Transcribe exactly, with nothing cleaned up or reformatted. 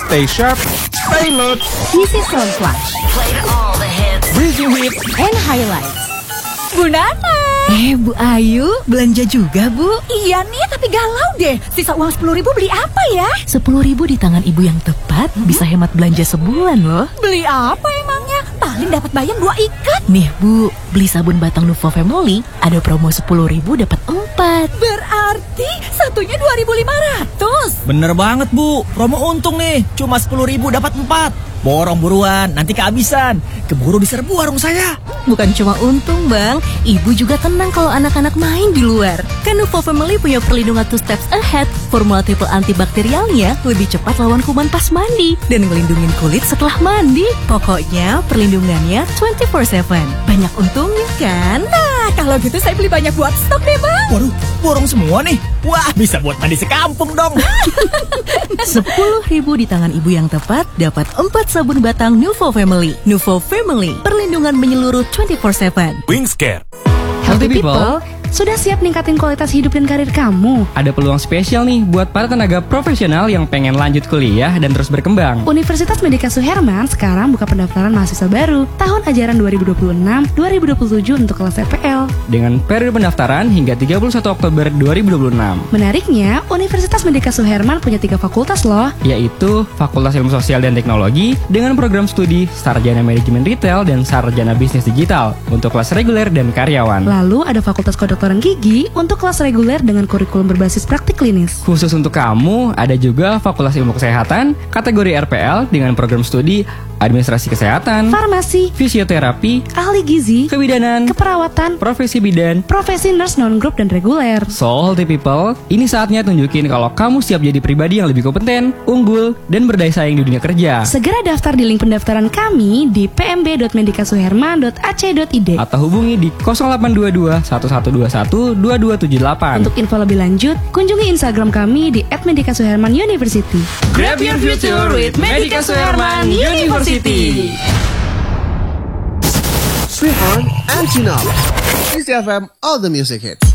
Stay sharp, stay alert. This is Sound Flash. Played all the hits. Breaking hit and highlights. Bu Nana. Eh, Bu Ayu, belanja juga, Bu? Iya nih, tapi galau deh. Sisa uang sepuluh ribu beli apa ya? Sepuluh ribu di tangan ibu yang tepat hmm? bisa hemat belanja sebulan loh. Beli apa emangnya? Paling dapat bayam dua ikat. Nih Bu, beli sabun batang Nuvo Family ada promo sepuluh ribu dapat empat. Berarti satunya dua ribu lima ratus. Bener banget Bu, promo untung nih. Cuma sepuluh ribu dapat empat. Borong buruan, nanti kehabisan. Keburu diserbu warung saya. Bukan cuma untung Bang, ibu juga tenang kalau anak-anak main di luar. Kan Nuvo Family punya perlindungan two steps ahead. Formula triple antibakterialnya lebih cepat lawan kuman pas mandi dan ngelindungin kulit setelah mandi. Pokoknya perlindungannya dua puluh empat tujuh. Banyak untungnya kan? Nah, kalau gitu saya beli banyak buat stok deh Bang. Waduh, borong semua nih. Wah, bisa buat mandi sekampung dong. Sepuluh ribu di tangan ibu yang tepat dapat empat sabun batang Nuvo Family. Nuvo Family, perlindungan menyeluruh dua puluh empat tujuh. Wingscare. Healthy people, sudah siap ningkatin kualitas hidup dan karir kamu? Ada peluang spesial nih buat para tenaga profesional yang pengen lanjut kuliah dan terus berkembang. Universitas Medika Suherman sekarang buka pendaftaran mahasiswa baru tahun ajaran dua ribu dua puluh enam dua ribu dua puluh tujuh untuk kelas R P L. Dengan periode pendaftaran hingga tiga puluh satu Oktober dua ribu dua puluh enam. Menariknya, Universitas Medika Suherman punya tiga fakultas loh, yaitu Fakultas Ilmu Sosial dan Teknologi dengan program studi Sarjana Manajemen Retail dan Sarjana Bisnis Digital untuk kelas reguler dan karyawan. Lalu ada Fakultas Kedokteran Gigi untuk kelas reguler dengan kurikulum berbasis praktik klinis. Khusus untuk kamu, ada juga Fakultas Ilmu Kesehatan kategori R P L dengan program studi Administrasi Kesehatan, Farmasi, Fisioterapi, Ahli Gizi, Kebidanan, Keperawatan, Profesi Bidan, Profesi Nurse Non-Group dan Reguler. So, healthy people, ini saatnya tunjukin kalau kamu siap jadi pribadi yang lebih kompeten, unggul, dan berdaya saing di dunia kerja. Segera daftar di link pendaftaran kami di p m b dot medikasuherman dot a c dot i d atau hubungi di nol delapan dua dua satu satu dua satu dua dua tujuh delapan. Untuk info lebih lanjut, kunjungi Instagram kami di at medika suherman university. Grab your future with Medika Suherman University. Switch on and tune up. Easy F M, all the music hits.